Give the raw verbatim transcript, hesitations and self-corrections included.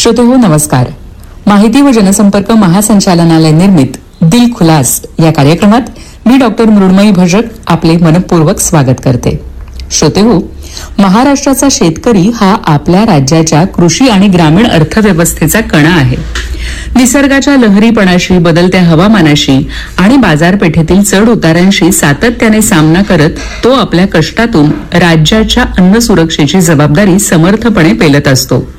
श्रोतेहो नमस्कार. माहिती व जनसंपर्क महासंचालनालय निर्मित दिल खुलास या कार्यक्रमात मी डॉक्टर मृण्मयी भजक आपले मनपूर्वक स्वागत करते. श्रोतेहो, महाराष्ट्राचा शेतकरी हा आपल्या राज्याच्या कृषी आणि ग्रामीण अर्थव्यवस्थेचा कणा आहे. निसर्गाच्या लहरीपणाशी, बदलत्या हवामानाशी आणि बाजारपेठेतील चढ उतारांशी सातत्याने सामना करत तो आपल्या कष्टातून राज्याच्या अन्न सुरक्षेची जबाबदारी समर्थपणे पेलत असतो.